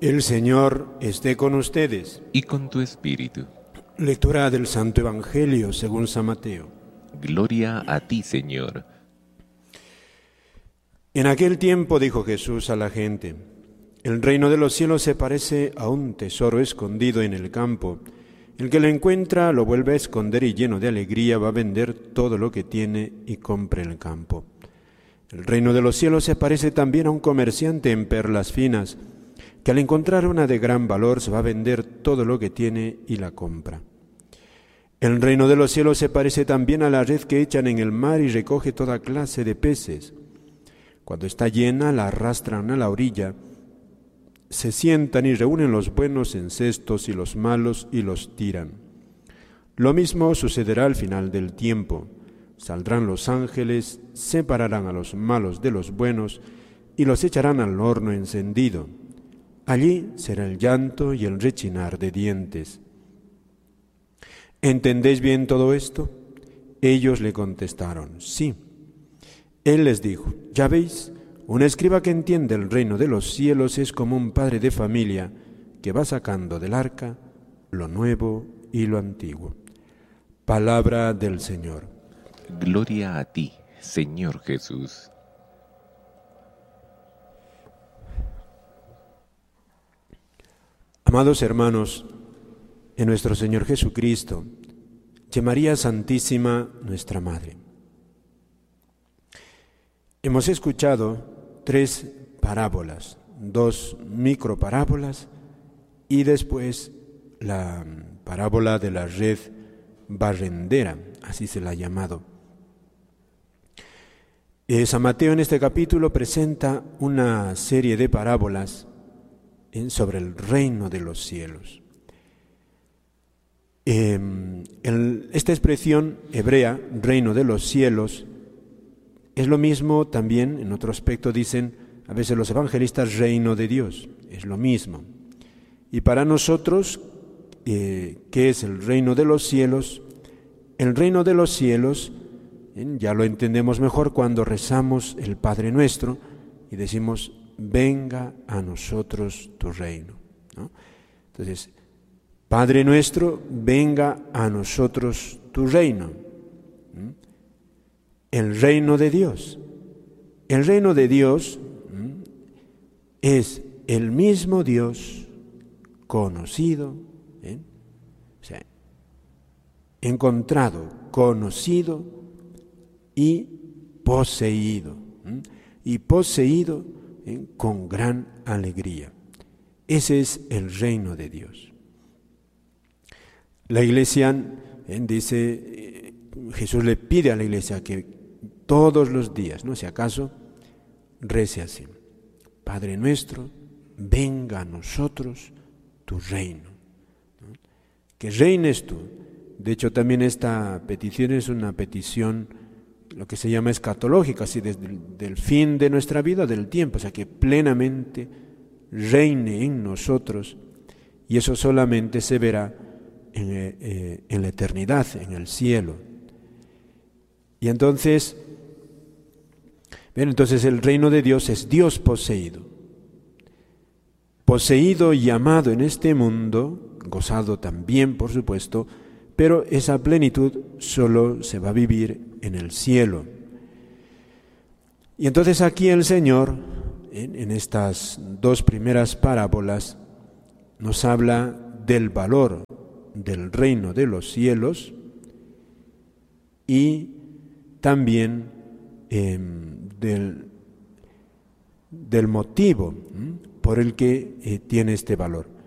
El Señor esté con ustedes. Y con tu espíritu. Lectura del Santo Evangelio según San Mateo. Gloria a ti, Señor. En aquel tiempo dijo Jesús a la gente: el reino de los cielos se parece a un tesoro escondido en el campo. El que lo encuentra lo vuelve a esconder y lleno de alegría va a vender todo lo que tiene y compra el campo. El reino de los cielos se parece también a un comerciante en perlas finas, que al encontrar una de gran valor se va a vender todo lo que tiene y la compra. El reino de los cielos se parece también a la red que echan en el mar y recoge toda clase de peces. Cuando está llena, la arrastran a la orilla, se sientan y reúnen los buenos en cestos y los malos y los tiran. Lo mismo sucederá al final del tiempo. Saldrán los ángeles, separarán a los malos de los buenos y los echarán al horno encendido. Allí será el llanto y el rechinar de dientes. ¿Entendéis bien todo esto? Ellos le contestaron: sí. Él les dijo: ya veis, un escriba que entiende el reino de los cielos es como un padre de familia que va sacando del arca lo nuevo y lo antiguo. Palabra del Señor. Gloria a ti, Señor Jesús. Amados hermanos, en nuestro Señor Jesucristo, y María Santísima, nuestra Madre. Hemos escuchado 3 parábolas, 2 microparábolas y después la parábola de la red barrendera, así se la ha llamado. San Mateo en este capítulo presenta una serie de parábolas sobre el reino de los cielos. Esta expresión hebrea, reino de los cielos, es lo mismo también, en otro aspecto dicen a veces los evangelistas, reino de Dios, es lo mismo. Y para nosotros, ¿qué es el reino de los cielos? El reino de los cielos, ya lo entendemos mejor cuando rezamos el Padre Nuestro y decimos: venga a nosotros tu reino, ¿no? Entonces, Padre nuestro, venga a nosotros tu reino. El reino de Dios. El reino de Dios es el mismo Dios conocido, o sea, encontrado, conocido y poseído. Y poseído con gran alegría. Ese es el reino de Dios. La Iglesia dice, Jesús le pide a la Iglesia que todos los días, no si acaso, rece así: Padre nuestro, venga a nosotros tu reino, ¿no? Que reines tú. De hecho, también esta petición es una petición, lo que se llama escatológica, así desde el fin de nuestra vida, del tiempo, o sea, que plenamente reine en nosotros, y eso solamente se verá en la eternidad, en el cielo. Y entonces el reino de Dios es Dios poseído y amado en este mundo, gozado también, por supuesto, pero esa plenitud solo se va a vivir en el cielo. Y entonces aquí el Señor, en estas 2 primeras parábolas, nos habla del valor del reino de los cielos y también del motivo por el que tiene este valor.